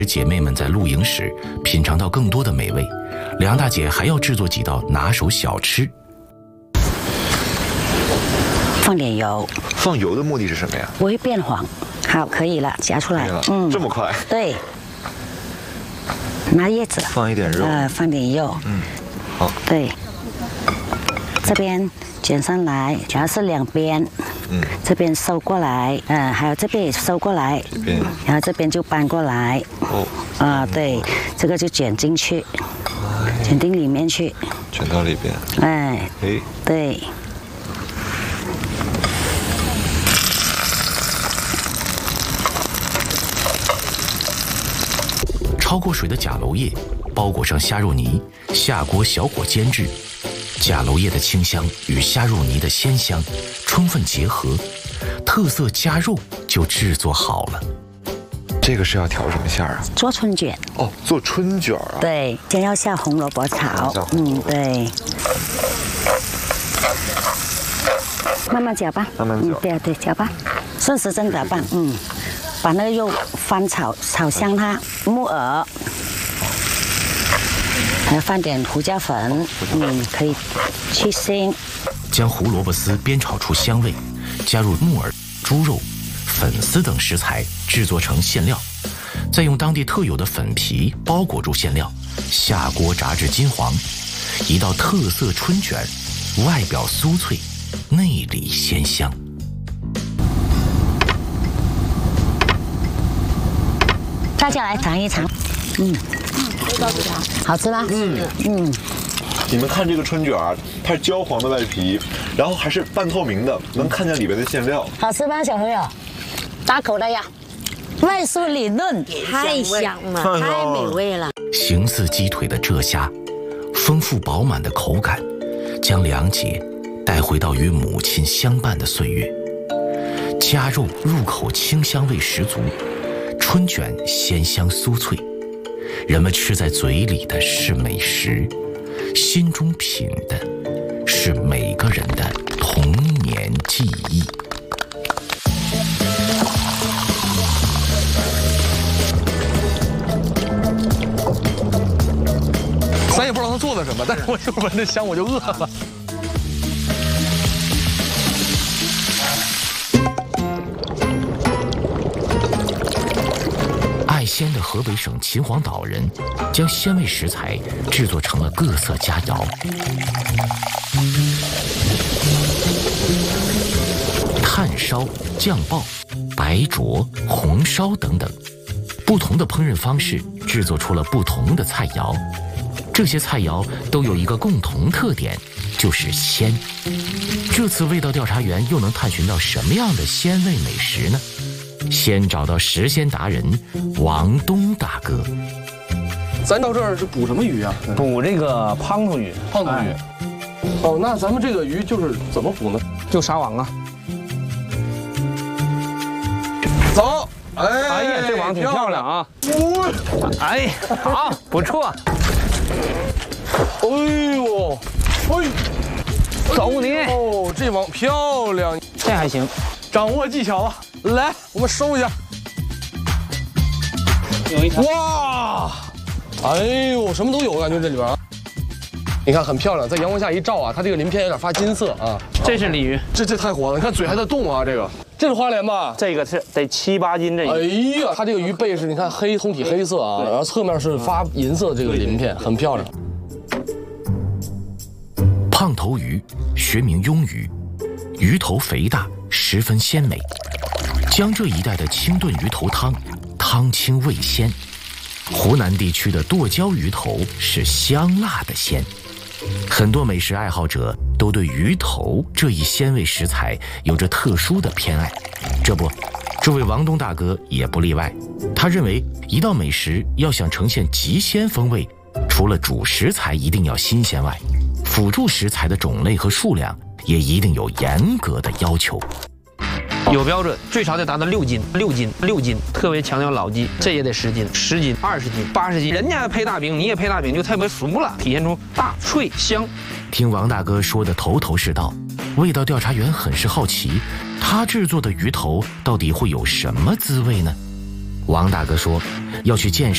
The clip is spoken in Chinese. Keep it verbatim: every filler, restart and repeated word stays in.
姐妹们在露营时品尝到更多的美味，梁大姐还要制作几道拿手小吃。 放点油。 放油的目的是什么呀？ 不会变黄。好，可以了，夹出来。 嗯，这么快？ 对。拿叶子。 放一点肉。 呃，放点肉。 嗯，好。 对。这边卷上来，主要是两边。嗯。这边收过来，嗯、呃，还有这边也收过来。 这边。 然后这边就搬过来。哦。啊、呃，对，这个就卷进去，卷进里面去。 卷到里边。 哎。 哎。 对。 焯过水的甲楼叶包裹上虾肉泥，下锅小火煎制。甲楼叶的清香与虾肉泥的鲜香充分结合，特色虾肉就制作好了。 这个是要调什么馅儿啊？ 做春卷。 哦，做春卷啊？ 对，先要下红萝卜炒。嗯，对。慢慢搅吧。 慢慢搅。 嗯，对对，搅吧，顺时针搅拌。嗯。把那个肉翻炒，炒香它，木耳，还要放点胡椒粉，嗯，可以去腥。 将胡萝卜丝煸炒出香味，加入木耳、猪肉、粉丝等食材，制作成馅料，再用当地特有的粉皮包裹住馅料，下锅炸至金黄，一道特色春卷，外表酥脆，内里鲜香。 大家来尝一尝，嗯，味道怎么样？好吃吗？嗯嗯。 你们看这个春卷啊，它是焦黄的外皮，然后还是半透明的，能看见里面的馅料。 好吃吗，小朋友？大口的呀！外酥里嫩， 太香了，太美味了。 形似鸡腿的浙虾，丰富饱满的口感，将梁姐带回到与母亲相伴的岁月。虾肉入口清香味十足。春卷鲜香酥脆，人们吃在嘴里的是美食，心中品的是每个人的童年记忆。 咱也不知道他做的什么，但是我就闻着香，我就饿了。 爱鲜的河北省秦皇岛人，将鲜味食材制作成了各色佳肴。炭烧、酱爆、白灼、红烧等等，不同的烹饪方式制作出了不同的菜肴。这些菜肴都有一个共同特点，就是鲜。这次味道调查员又能探寻到什么样的鲜味美食呢？先找到食鲜达人王东大哥。 咱到这儿是捕什么鱼啊？ 捕这个胖头鱼。 胖头鱼。哎、哦，那咱们这个鱼就是怎么捕呢？ 就撒网啊。 走。哎， 哎呀，这网挺漂亮啊！哎，好，不错。 哎呦，哎， 走你！ 哦，这网漂亮， 这还行， 掌握技巧了。来，我们收一下。 有一条。 哇，哎呦，什么都有，感觉这里边啊。你看很漂亮，在阳光下一照啊，它这个鳞片有点发金色啊。 这是鲤鱼， 这这太火了，你看嘴还在动啊，这个。这是花鲢吧？ 这个是得七八斤这个。哎呀，它这个鱼背是你看黑通体黑色啊，然后侧面是发银色的这个鳞片，很漂亮。 胖头鱼，学名鳙鱼，鱼头肥大，十分鲜美。江浙一带的清炖鱼头汤，汤清味鲜。湖南地区的剁椒鱼头是香辣的鲜。很多美食爱好者都对鱼头这一鲜味食材有着特殊的偏爱，这不，这位王东大哥也不例外。他认为，一道美食要想呈现极鲜风味，除了主食材一定要新鲜外，辅助食材的种类和数量也一定有严格的要求。 有标准，最少得达到六斤，六斤，六斤，特别强调老鸡，这也得十斤，十斤，二十斤，八十斤。人家配大饼，你也配大饼，就特别熟了，体现出大脆香。 听王大哥说的头头是道，味道调查员很是好奇，他制作的鱼头到底会有什么滋味呢？王大哥说，要去见识